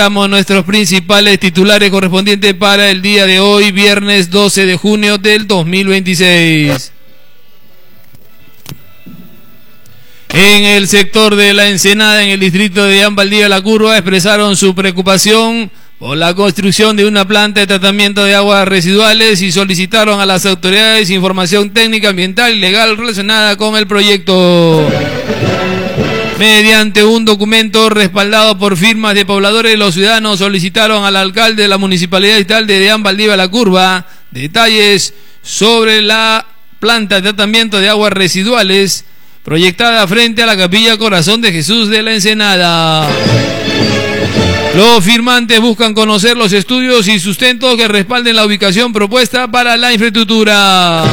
Nuestros principales titulares correspondientes para el día de hoy, viernes 12 de junio del 2026. En el sector de La Ensenada, en el distrito de Valdivia La Curva, expresaron su preocupación por la construcción de una planta de tratamiento de aguas residuales y solicitaron a las autoridades información técnica, ambiental y legal relacionada con el proyecto. Mediante un documento respaldado por firmas de pobladores, los ciudadanos solicitaron al alcalde de la municipalidad distrital de Deán Valdivia La Curva detalles sobre la planta de tratamiento de aguas residuales proyectada frente a la Capilla Corazón de Jesús de La Ensenada. Los firmantes buscan conocer los estudios y sustentos que respalden la ubicación propuesta para la infraestructura.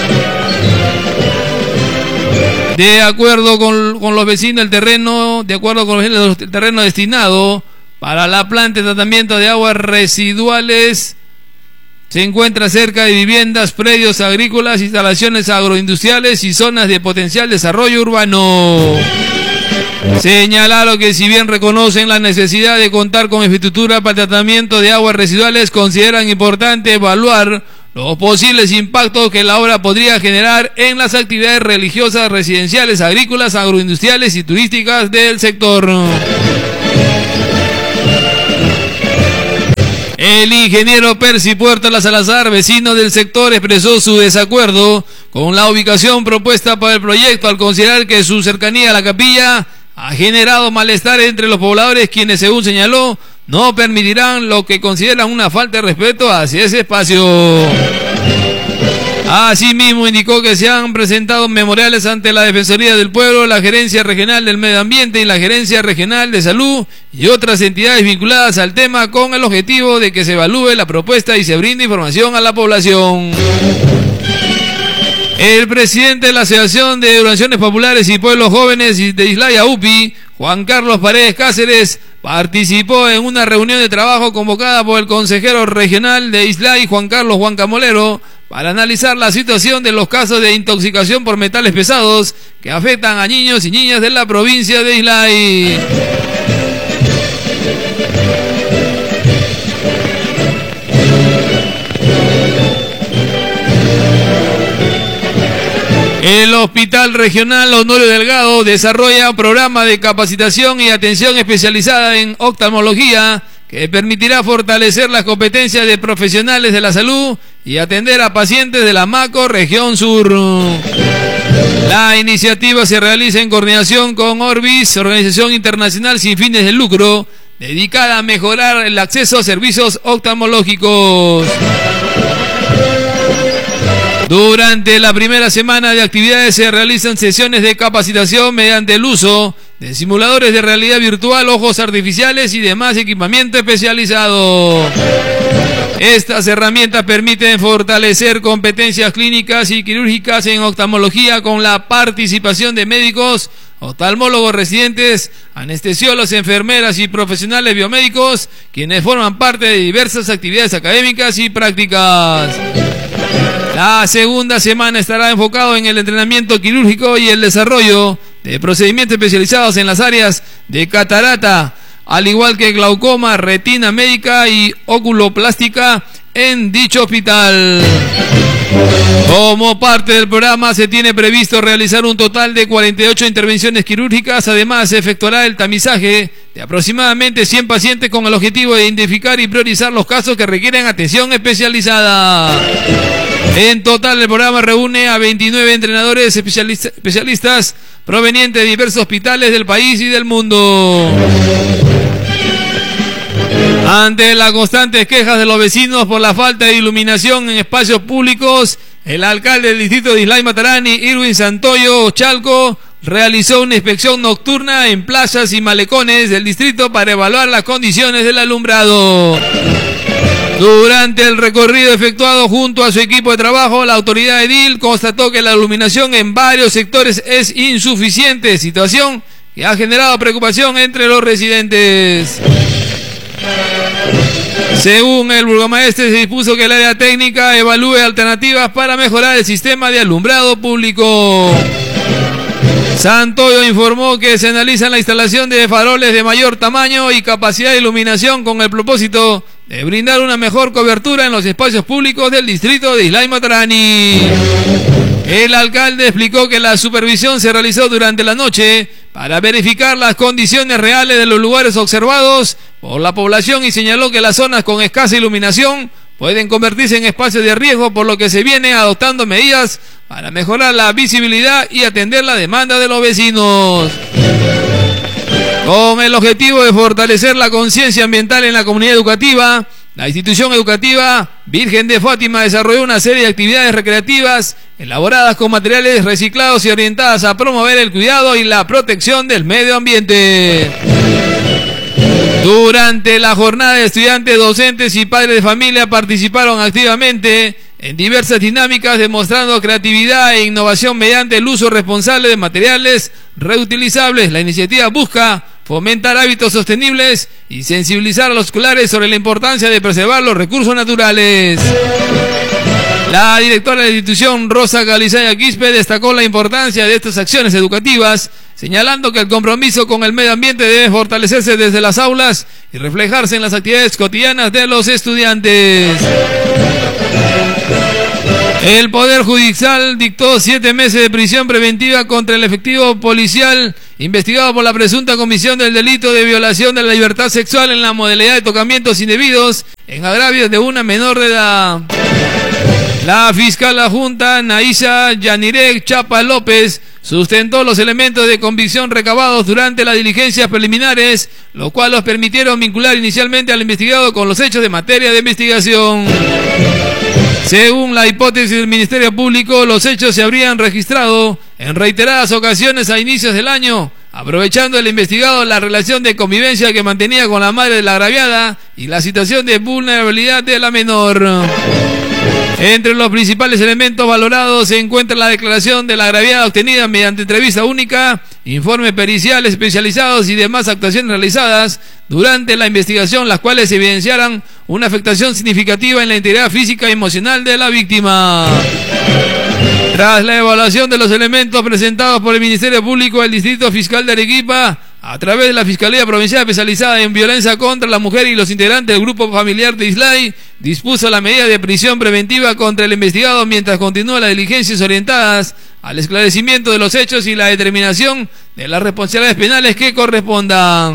De acuerdo con los vecinos del terreno, el terreno destinado para la planta de tratamiento de aguas residuales se encuentra cerca de viviendas, predios agrícolas, instalaciones agroindustriales y zonas de potencial desarrollo urbano. Señalaron que si bien reconocen la necesidad de contar con infraestructura para el tratamiento de aguas residuales, consideran importante evaluar los posibles impactos que la obra podría generar en las actividades religiosas, residenciales, agrícolas, agroindustriales y turísticas del sector. El ingeniero Percy Puerta Salazar, vecino del sector, expresó su desacuerdo con la ubicación propuesta para el proyecto al considerar que su cercanía a la capilla ha generado malestar entre los pobladores, quienes, según señaló, no permitirán lo que consideran una falta de respeto hacia ese espacio. Asimismo, indicó que se han presentado memoriales ante la Defensoría del Pueblo, la Gerencia Regional del Medio Ambiente y la Gerencia Regional de Salud y otras entidades vinculadas al tema con el objetivo de que se evalúe la propuesta y se brinde información a la población. El presidente de la Asociación de Organizaciones Populares y Pueblos Jóvenes de Islay UPI, Juan Carlos Paredes Cáceres, participó en una reunión de trabajo convocada por el consejero regional de Islay, Juan Carlos Huancamolero, para analizar la situación de los casos de intoxicación por metales pesados que afectan a niños y niñas de la provincia de Islay. El Hospital Regional Honorio Delgado desarrolla un programa de capacitación y atención especializada en oftalmología que permitirá fortalecer las competencias de profesionales de la salud y atender a pacientes de la Maco Región Sur. La iniciativa se realiza en coordinación con Orbis, organización internacional sin fines de lucro, dedicada a mejorar el acceso a servicios oftalmológicos. Durante la primera semana de actividades se realizan sesiones de capacitación mediante el uso de simuladores de realidad virtual, ojos artificiales y demás equipamiento especializado. Estas herramientas permiten fortalecer competencias clínicas y quirúrgicas en oftalmología con la participación de médicos, oftalmólogos residentes, anestesiólogos, enfermeras y profesionales biomédicos, quienes forman parte de diversas actividades académicas y prácticas. La segunda semana estará enfocado en el entrenamiento quirúrgico y el desarrollo de procedimientos especializados en las áreas de catarata, al igual que glaucoma, retina médica y oculoplástica en dicho hospital. Como parte del programa se tiene previsto realizar un total de 48 intervenciones quirúrgicas. Además, se efectuará el tamizaje de aproximadamente 100 pacientes con el objetivo de identificar y priorizar los casos que requieren atención especializada. En total, el programa reúne a 29 entrenadores especialistas provenientes de diversos hospitales del país y del mundo. Ante las constantes quejas de los vecinos por la falta de iluminación en espacios públicos, el alcalde del distrito de Islay Matarani, Irwin Santoyo Chalco, realizó una inspección nocturna en plazas y malecones del distrito para evaluar las condiciones del alumbrado. Durante el recorrido efectuado junto a su equipo de trabajo, la autoridad edil constató que la iluminación en varios sectores es insuficiente, situación que ha generado preocupación entre los residentes. Según el burgomaestre, se dispuso que el área técnica evalúe alternativas para mejorar el sistema de alumbrado público. Santoyo informó que se analiza la instalación de faroles de mayor tamaño y capacidad de iluminación con el propósito de brindar una mejor cobertura en los espacios públicos del distrito de Islay Matarani. El alcalde explicó que la supervisión se realizó durante la noche para verificar las condiciones reales de los lugares observados por la población y señaló que las zonas con escasa iluminación pueden convertirse en espacios de riesgo, por lo que se viene adoptando medidas para mejorar la visibilidad y atender la demanda de los vecinos. Con el objetivo de fortalecer la conciencia ambiental en la comunidad educativa, la institución educativa Virgen de Fátima desarrolló una serie de actividades recreativas elaboradas con materiales reciclados y orientadas a promover el cuidado y la protección del medio ambiente. Durante la jornada, de estudiantes, docentes y padres de familia participaron activamente en diversas dinámicas demostrando creatividad e innovación mediante el uso responsable de materiales reutilizables. La iniciativa busca fomentar hábitos sostenibles y sensibilizar a los escolares sobre la importancia de preservar los recursos naturales. La directora de la institución, Rosa Galizaya Quispe, destacó la importancia de estas acciones educativas, señalando que el compromiso con el medio ambiente debe fortalecerse desde las aulas y reflejarse en las actividades cotidianas de los estudiantes. El Poder Judicial dictó 7 meses de prisión preventiva contra el efectivo policial investigado por la presunta comisión del delito de violación de la libertad sexual en la modalidad de tocamientos indebidos en agravios de una menor de edad. La fiscal adjunta Naisha Yanirek Chapa López sustentó los elementos de convicción recabados durante las diligencias preliminares, los cuales los permitieron vincular inicialmente al investigado con los hechos de materia de investigación. Según la hipótesis del Ministerio Público, los hechos se habrían registrado en reiteradas ocasiones a inicios del año, aprovechando el investigado la relación de convivencia que mantenía con la madre de la agraviada y la situación de vulnerabilidad de la menor. Entre los principales elementos valorados se encuentra la declaración de la agraviada obtenida mediante entrevista única, informes periciales especializados y demás actuaciones realizadas durante la investigación, las cuales evidenciaran una afectación significativa en la integridad física y emocional de la víctima. Tras la evaluación de los elementos presentados por el Ministerio Público, el Distrito Fiscal de Arequipa, a través de la Fiscalía Provincial Especializada en Violencia contra la Mujer y los integrantes del Grupo Familiar de Islay, dispuso la medida de prisión preventiva contra el investigado mientras continúan las diligencias orientadas al esclarecimiento de los hechos y la determinación de las responsabilidades penales que correspondan.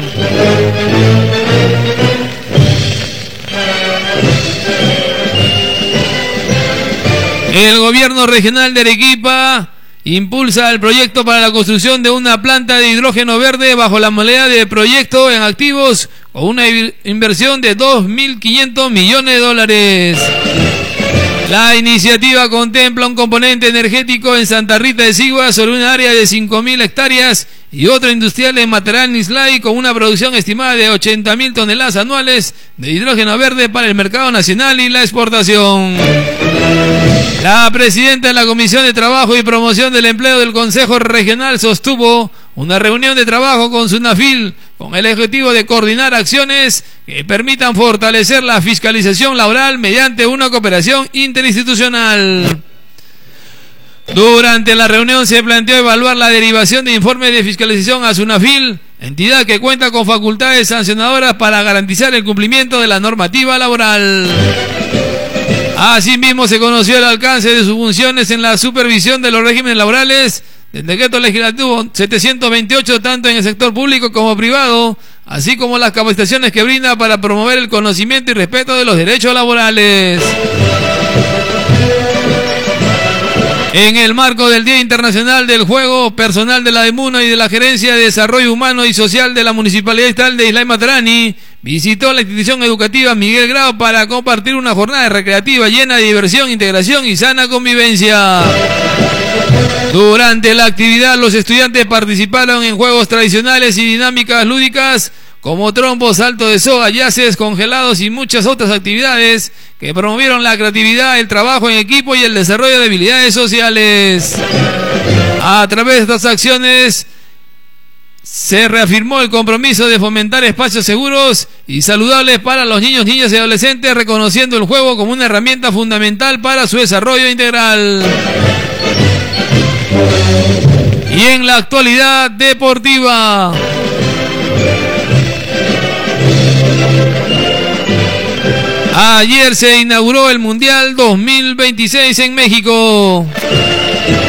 El gobierno regional de Arequipa impulsa el proyecto para la construcción de una planta de hidrógeno verde bajo la modalidad de proyecto en activos con una inversión de $2.500 millones. La iniciativa contempla un componente energético en Santa Rita de Sigua sobre un área de 5.000 hectáreas y otro industrial en Matarán, Islay, con una producción estimada de 80.000 toneladas anuales de hidrógeno verde para el mercado nacional y la exportación. La presidenta de la Comisión de Trabajo y Promoción del Empleo del Consejo Regional sostuvo una reunión de trabajo con SUNAFIL con el objetivo de coordinar acciones que permitan fortalecer la fiscalización laboral mediante una cooperación interinstitucional. Durante la reunión se planteó evaluar la derivación de informes de fiscalización a SUNAFIL, entidad que cuenta con facultades sancionadoras para garantizar el cumplimiento de la normativa laboral. Asimismo, se conoció el alcance de sus funciones en la supervisión de los regímenes laborales del decreto legislativo 728, tanto en el sector público como privado, así como las capacitaciones que brinda para promover el conocimiento y respeto de los derechos laborales. En el marco del Día Internacional del Juego, personal de la DEMUNA y de la Gerencia de Desarrollo Humano y Social de la Municipalidad Estatal de Islay Matarani visitó la institución educativa Miguel Grau para compartir una jornada recreativa llena de diversión, integración y sana convivencia. Durante la actividad, los estudiantes participaron en juegos tradicionales y dinámicas lúdicas como trompos, salto de soga, yaces, congelados y muchas otras actividades que promovieron la creatividad, el trabajo en equipo y el desarrollo de habilidades sociales. A través de estas acciones se reafirmó el compromiso de fomentar espacios seguros y saludables para los niños, niñas y adolescentes, reconociendo el juego como una herramienta fundamental para su desarrollo integral. Y en la actualidad deportiva, ayer se inauguró el Mundial 2026 en México.